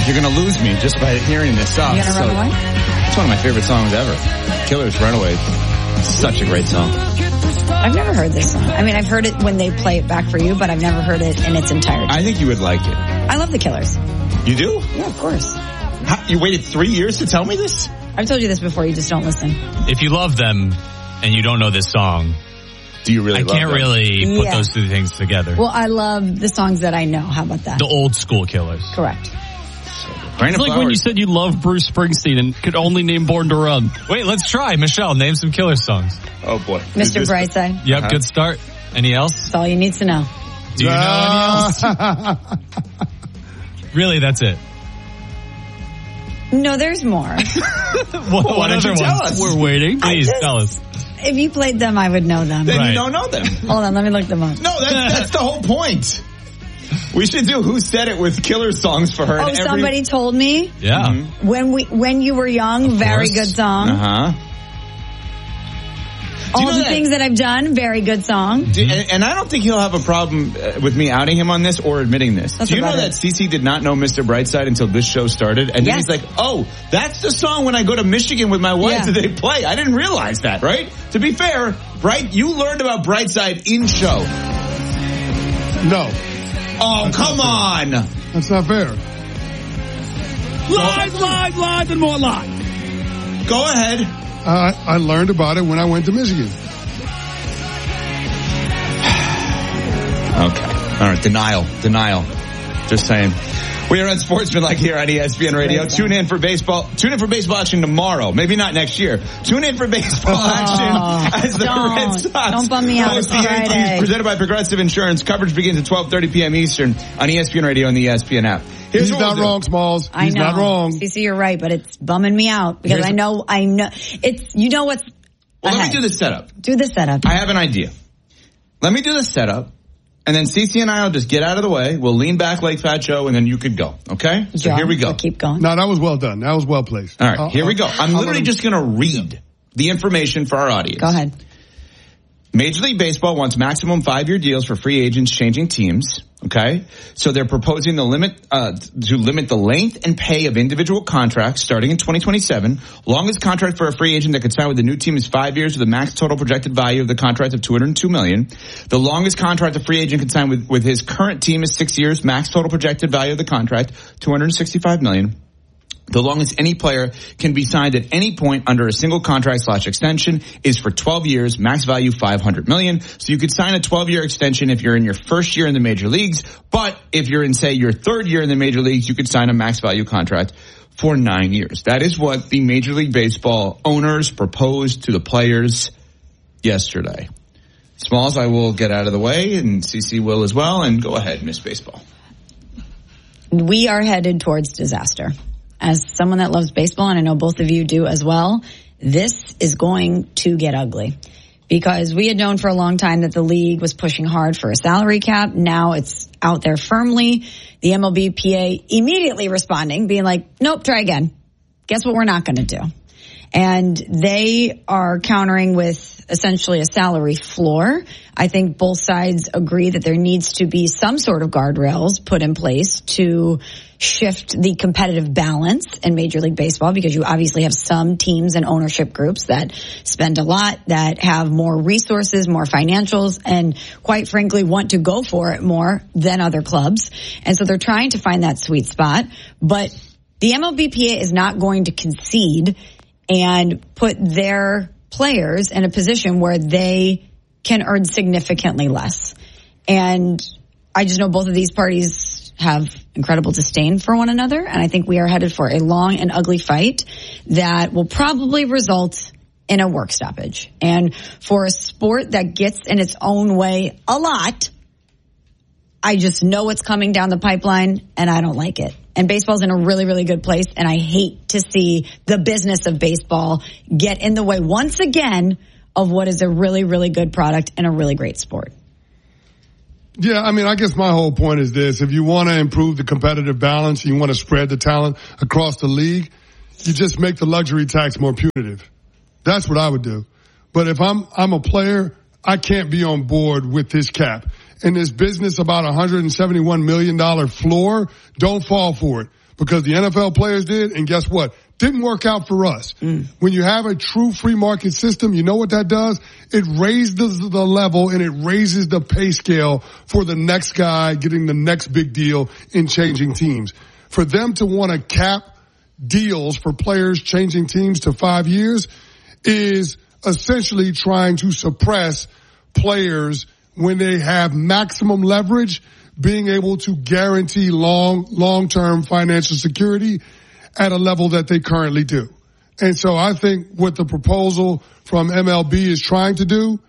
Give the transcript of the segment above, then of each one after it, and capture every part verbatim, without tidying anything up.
you're going to lose me just by hearing this song. You gonna so, run away? It's one of my favorite songs ever. Killers, Runaway. Such a great song. I've never heard this song. I mean, I've heard it when they play it back for you, but I've never heard it in its entirety. I think you would like it. I love the Killers. You do? Yeah, of course. How, you waited three years to tell me this? I've told you this before. You just don't listen. If you love them and you don't know this song, do you really? I love can't them? really put Yeah. those two things together. Well, I love the songs that I know. How about that? The old school Killers. Correct. It's like when you said you love Bruce Springsteen and could only name Born to Run. Wait, let's try. Michelle, name some Killers songs. Oh, boy. Mister Brightside. Yep, Uh-huh. good start. Any else? That's all you need to know. Do you know any else? Really, that's it? No, there's more. What, Well, what why don't other you tell ones? us? We're waiting. Please just- tell us. If you played them, I would know them. Then Right. you don't know them. Hold on, let me look them up. No, that's, that's the whole point. We should do Who Said It with Killer songs for her. Oh, and every... somebody told me Yeah. Mm-hmm. when we when you were young. Very course. good song. Uh-huh. Do you All know the that- things that I've done. Very good song. Do- and, and I don't think he'll have a problem uh, with me outing him on this or admitting this. That's Do you know about that it. Cece did not know Mister Brightside until this show started? And then Yes. he's like, oh, that's the song when I go to Michigan with my wife Yeah. that they play. I didn't realize that, right? To be fair, Bright, you learned about Brightside in show. No, Oh, come on. that's not fair. Lies, lies, lies, and more lies. Go ahead. I, I learned about it when I went to Michigan. Okay. All right. Denial. Denial. Just saying. We are on Sportsmanlike here on E S P N Radio. Tune in for baseball. Tune in for baseball action tomorrow. Maybe not next year. Tune in for baseball action as the don't. Red Sox Don't bum me out host this the Yankees. Friday. Presented by Progressive Insurance. Coverage begins at twelve thirty p.m. Eastern on E S P N Radio and the E S P N app. Here's He's what we'll not do. wrong, Smalls. I He's know. not wrong. Cece, you're right, but it's bumming me out because Here's I know, I know, it's, you know what's Well, let ahead. me do the setup. Do the setup. I have an idea. Let me do the setup. And then Cece and I will just get out of the way. We'll lean back like Fat Joe, and then you could go. Okay? So John, here we go. Keep going. No, that was well done. That was well placed. All right, I'll- here we go. I'll- I'm I'll literally let him- just going to read the information for our audience. Go ahead. Major League Baseball wants maximum five-year deals for free agents changing teams. Okay, so they're proposing the limit uh, to limit the length and pay of individual contracts starting in twenty twenty-seven. Longest contract for a free agent that could sign with the new team is five years with a max total projected value of the contract of two hundred two million dollars. The longest contract a free agent can sign with, with his current team is six years, max total projected value of the contract two hundred sixty-five million dollars. The longest any player can be signed at any point under a single contract slash extension is for twelve years, max value five hundred million dollars. So you could sign a twelve-year extension if you're in your first year in the major leagues, but if you're in, say, your third year in the major leagues, you could sign a max value contract for nine years. That is what the Major League Baseball owners proposed to the players yesterday. Smalls, I will get out of the way, and Cece will as well, and go ahead, Miss Baseball. We are headed towards disaster. As someone that loves baseball, and I know both of you do as well, this is going to get ugly. Because we had known for a long time that the league was pushing hard for a salary cap. Now it's out there firmly. The M L B P A immediately responding, being like, nope, try again. Guess what we're not going to do? And they are countering with essentially a salary floor. I think both sides agree that there needs to be some sort of guardrails put in place to shift the competitive balance in Major League Baseball, because you obviously have some teams and ownership groups that spend a lot, that have more resources, more financials, and quite frankly want to go for it more than other clubs. And so they're trying to find that sweet spot. But the M L B P A is not going to concede and put their players in a position where they can earn significantly less. And I just know both of these parties have incredible disdain for one another, and I think we are headed for a long and ugly fight that will probably result in a work stoppage. And for a sport that gets in its own way a lot, I just know it's coming down the pipeline, and I don't like it. And baseball's in a really, really good place, and I hate to see the business of baseball get in the way once again of what is a really, really good product and a really great sport. Yeah, I mean, I guess my whole point is this. If you want to improve the competitive balance, you want to spread the talent across the league, you just make the luxury tax more punitive. That's what I would do. But if I'm I'm a player, I can't be on board with this cap. In this business about one hundred seventy-one million dollars floor, don't fall for it. because the N F L players did, and guess what? Didn't work out for us. Mm. When you have a true free market system, you know what that does? It raises the level and it raises the pay scale for the next guy getting the next big deal in changing teams. For them to want to cap deals for players changing teams to five years is essentially trying to suppress players when they have maximum leverage, being able to guarantee long, long-term financial security at a level that they currently do. And so I think what the proposal from M L B is trying to do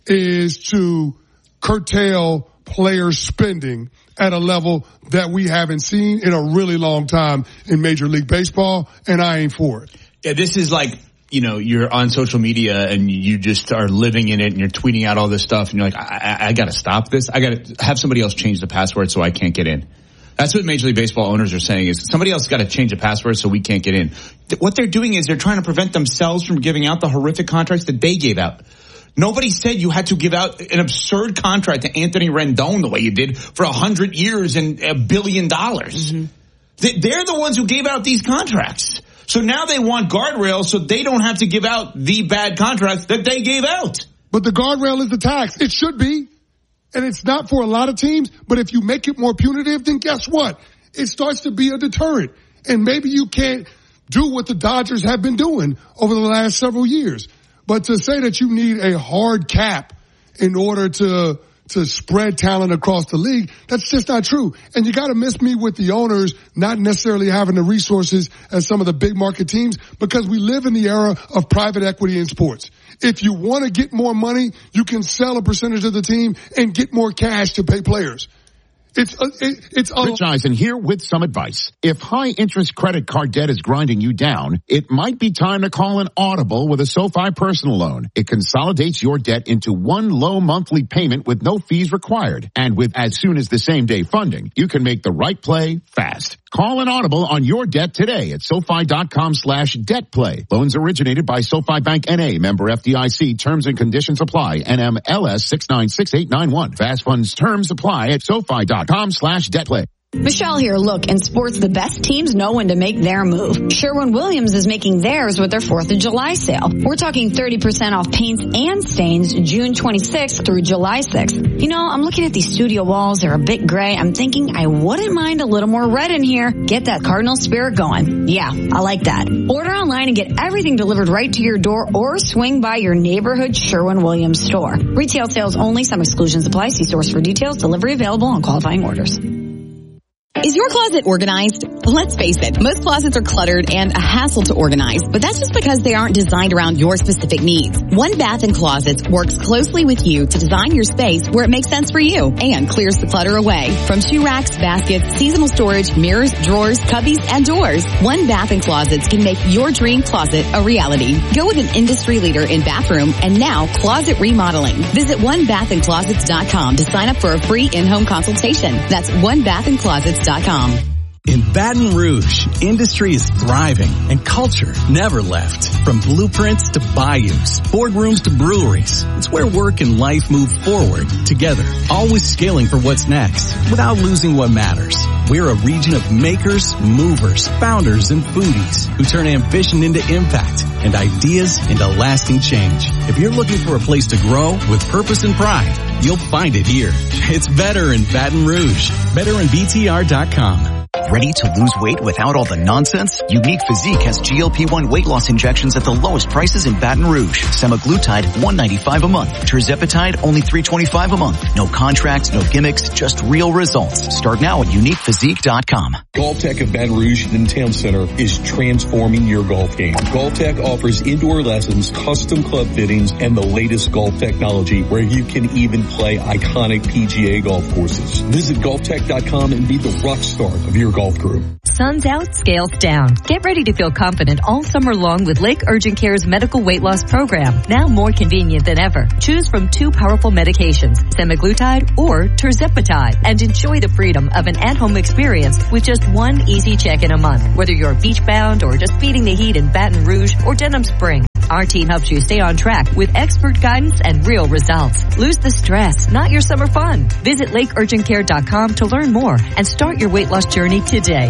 is to curtail player spending at a level that we haven't seen in a really long time in Major League Baseball, and I ain't for it. Yeah, this is like, you know, you're on social media and you just are living in it and you're tweeting out all this stuff and you're like, I, I, I gotta stop this. I gotta have somebody else change the password so I can't get in. That's what Major League Baseball owners are saying is somebody else got to change the password so we can't get in. What they're doing is they're trying to prevent themselves from giving out the horrific contracts that they gave out. Nobody said you had to give out an absurd contract to Anthony Rendon the way you did for a hundred years and a billion dollars. Mm-hmm. They're the ones who gave out these contracts. So now they want guardrails so they don't have to give out the bad contracts that they gave out. But the guardrail is the tax. It should be. And it's not for a lot of teams, but if you make it more punitive, then guess what? It starts to be a deterrent. And maybe you can't do what the Dodgers have been doing over the last several years. But to say that you need a hard cap in order to to spread talent across the league, that's just not true. And you got to miss me with the owners not necessarily having the resources as some of the big market teams, because we live in the era of private equity in sports. If you want to get more money, you can sell a percentage of the team and get more cash to pay players. It's uh, it, it's uh, Rich Eisen here with some advice. If high interest credit card debt is grinding you down, it might be time to call an Audible with a SoFi personal loan. It consolidates your debt into one low monthly payment with no fees required. And with as soon as the same day funding, you can make the right play fast. Call an Audible on your debt today at SoFi.com slash debt play. Loans originated by SoFi Bank N A, member F D I C. Terms and conditions apply. N M L S six nine six eight nine one. Fast funds terms apply at SoFi.com slash debt play. Michelle here. Look, in sports, the best teams know when to make their move. Sherwin-Williams is making theirs with their fourth of July sale. We're talking thirty percent off paints and stains June twenty-sixth through July sixth. You know, I'm looking at these studio walls. They're a bit gray. I'm thinking I wouldn't mind a little more red in here. Get that Cardinal spirit going. Yeah, I like that. Order online and get everything delivered right to your door or swing by your neighborhood Sherwin-Williams store. Retail sales only. Some exclusions apply. See source for details. Delivery available on qualifying orders. Is your closet organized? Let's face it, most closets are cluttered and a hassle to organize, but that's just because they aren't designed around your specific needs. One Bath and Closets works closely with you to design your space where it makes sense for you and clears the clutter away. From shoe racks, baskets, seasonal storage, mirrors, drawers, cubbies, and doors, One Bath and Closets can make your dream closet a reality. Go with an industry leader in bathroom and now closet remodeling. Visit one bath and closets dot com to sign up for a free in-home consultation. That's one bath and closets dot com. In Baton Rouge, industry is thriving and culture never left. From blueprints to bayous, boardrooms to breweries, it's where work and life move forward together, always scaling for what's next without losing what matters. We're a region of makers, movers, founders, and foodies who turn ambition into impact and ideas into lasting change. If you're looking for a place to grow with purpose and pride, you'll find it here. It's better in Baton Rouge. better in B T R dot com. Ready to lose weight without all the nonsense? Unique Physique has G L P one weight loss injections at the lowest prices in Baton Rouge. Semaglutide, one ninety-five a month. Tirzepatide, only three twenty-five a month. No contracts, no gimmicks, just real results. Start now at unique physique dot com. Golf Tech of Baton Rouge and Town Center is transforming your golf game. Golf Tech offers indoor lessons, custom club fittings, and the latest golf technology where you can even play iconic P G A golf courses. Visit golf tech dot com and be the rock star of your golf group. Sun's out, scales down. Get ready to feel confident all summer long with Lake Urgent Care's medical weight loss program, now more convenient than ever. Choose from two powerful medications, semaglutide or tirzepatide, and enjoy the freedom of an at-home experience with just one easy check in a month. Whether you're beach-bound or just beating the heat in Baton Rouge or Denham Springs, our team helps you stay on track with expert guidance and real results. Lose the stress, not your summer fun. Visit lake urgent care dot com to learn more and start your weight loss journey today.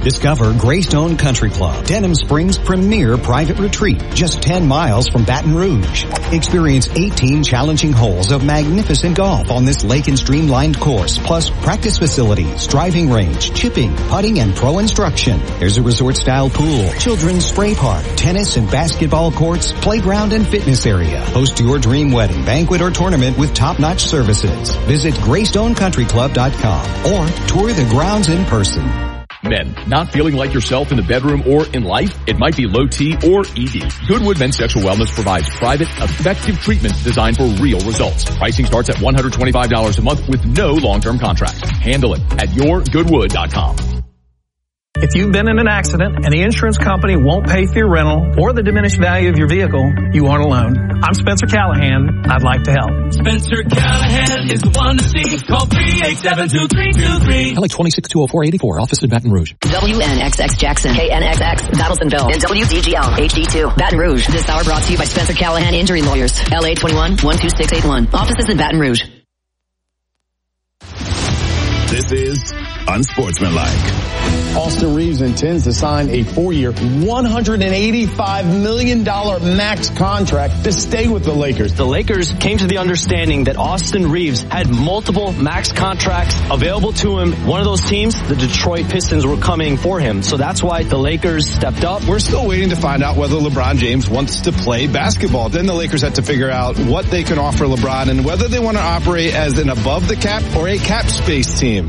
Discover Greystone Country Club, Denham Springs' premier private retreat, just ten miles from Baton Rouge. Experience eighteen challenging holes of magnificent golf on this lake and streamlined course, plus practice facilities, driving range, chipping, putting, and pro instruction. There's a resort-style pool, children's spray park, tennis and basketball courts, playground and fitness area. Host your dream wedding, banquet, or tournament with top-notch services. Visit greystone country club dot com or tour the grounds in person. Men, not feeling like yourself in the bedroom or in life? It might be low T or E D. Goodwood Men's Sexual Wellness provides private, effective treatment designed for real results. Pricing starts at one hundred twenty-five dollars a month with no long-term contract. Handle it at your goodwood dot com. If you've been in an accident and the insurance company won't pay for your rental or the diminished value of your vehicle, you aren't alone. I'm Spencer Callahan. I'd like to help. Spencer Callahan is the one to see. Call three eight seven two three two three. L A twenty-six two oh four eighty-four. Office in Baton Rouge. W N X X Jackson, K N X X Battlesonville, and W D G L H D two Baton Rouge. This hour brought to you by Spencer Callahan Injury Lawyers. L A twenty-one one two six eight one. Offices in Baton Rouge. This is Unsportsmanlike. Austin Reeves intends to sign a four-year, one hundred eighty-five million dollars max contract to stay with the Lakers. The Lakers came to the understanding that Austin Reeves had multiple max contracts available to him. One of those teams, the Detroit Pistons, were coming for him. So that's why the Lakers stepped up. We're still waiting to find out whether LeBron James wants to play basketball. Then the Lakers have to figure out what they can offer LeBron and whether they want to operate as an above the cap or a cap space team.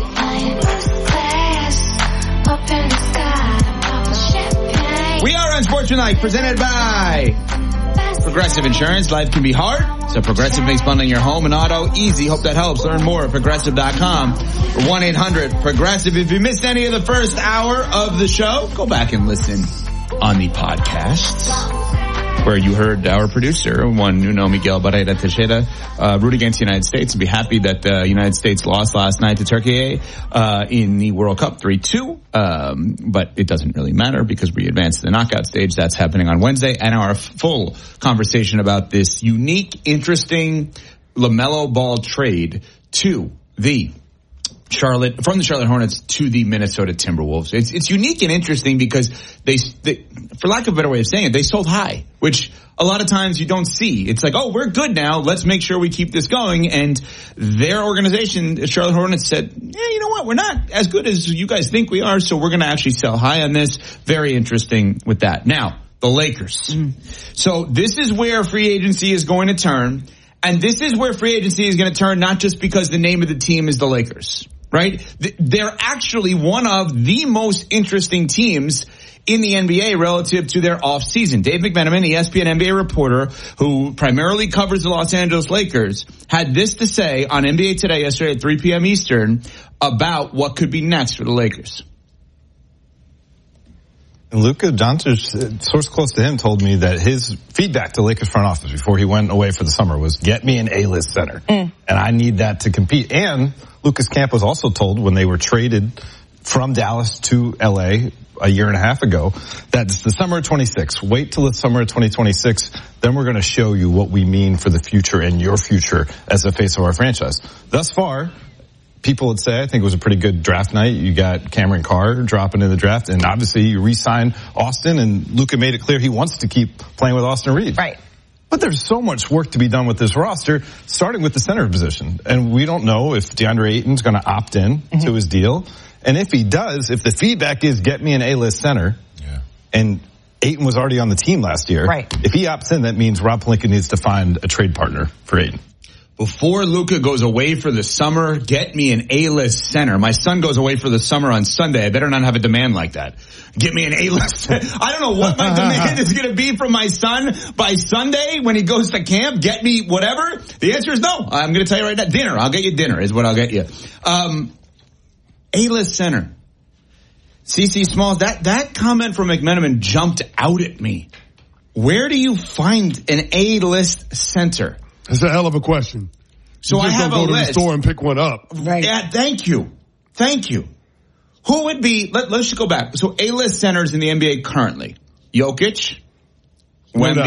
We are Unsportsmanlike, presented by Progressive Insurance. Life can be hard, so Progressive makes bundling your home and auto easy. Hope that helps. Learn more at progressive dot com or one eight hundred Progressive. If you missed any of the first hour of the show, go back and listen on the podcasts, where you heard our producer, Juan Nuno Miguel Barrera Teixeira, uh, root against the United States and be happy that the United States lost last night to Turkey uh, in the World Cup three two. Um, but it doesn't really matter because we advanced to the knockout stage. That's happening on Wednesday. And our full conversation about this unique, interesting LaMelo Ball trade to the Charlotte, from the Charlotte Hornets to the Minnesota Timberwolves. It's, it's unique and interesting because they, they, for lack of a better way of saying it, they sold high, which a lot of times you don't see. It's like, oh, we're good now. Let's make sure we keep this going. And their organization, the Charlotte Hornets, said, yeah, you know what? We're not as good as you guys think we are. So we're going to actually sell high on this. Very interesting with that. Now, the Lakers. Mm. So this is where free agency is going to turn. And this is where free agency is going to turn, not just because the name of the team is the Lakers. Right? They're actually one of the most interesting teams in the N B A relative to their offseason. Dave McMenamin, E S P N N B A reporter who primarily covers the Los Angeles Lakers, had this to say on N B A Today yesterday at three p.m. Eastern about what could be next for the Lakers. Luka Doncic, source close to him, told me that his feedback to Lakers front office before he went away for the summer was, get me an A-list center. Mm. And I need that to compete. And Lucas Camp was also told when they were traded from Dallas to L A a year and a half ago, that's the summer of twenty-six. Wait till the summer of twenty twenty-six. Then we're going to show you what we mean for the future and your future as the face of our franchise. Thus far, people would say, I think it was a pretty good draft night. You got Cameron Carr dropping in the draft, and obviously you re-signed Austin, and Luka made it clear he wants to keep playing with Austin Reeves. Right. But there's so much work to be done with this roster, starting with the center position. And we don't know if DeAndre Ayton's going to opt in mm-hmm. to his deal. And if he does, if the feedback is get me an A-list center, yeah. and Ayton was already on the team last year, right. if he opts in, that means Rob Pelinka needs to find a trade partner for Ayton. Before Luka goes away for the summer, get me an A-list center. My son goes away for the summer on Sunday. I better not have a demand like that. Get me an A-list. I don't know what my demand is going to be from my son by Sunday when he goes to camp. Get me whatever. The answer is no. I'm going to tell you right now. Dinner. I'll get you dinner is what I'll get you. Um, A-list center. C C Smalls, that, that comment from McMenamin jumped out at me. Where do you find an A-list center? That's a hell of a question. So you just I have don't go a list. to the store and pick one up. Right. Yeah, thank you. Thank you. Who would be, let, let's just go back. So A-list centers in the N B A currently. Jokic, Wemby,